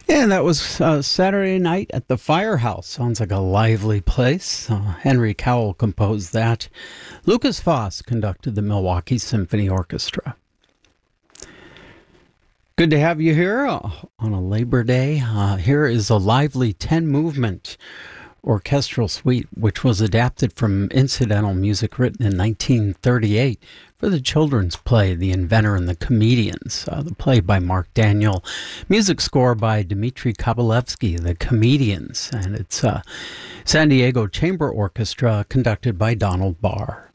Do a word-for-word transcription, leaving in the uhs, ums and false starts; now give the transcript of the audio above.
And that was uh, Saturday Night at the Firehouse. Sounds like a lively place. Uh, Henry Cowell composed that. Lucas Foss conducted the Milwaukee Symphony Orchestra. Good to have you here uh, on a Labor Day. Uh, here is a lively ten-movement orchestral suite, which was adapted from incidental music written in nineteen thirty-eight for the children's play The Inventor and the Comedians, uh, the play by Mark Daniel, music score by Dmitri Kabalevsky, The Comedians, and it's uh, San Diego Chamber Orchestra conducted by Donald Barr.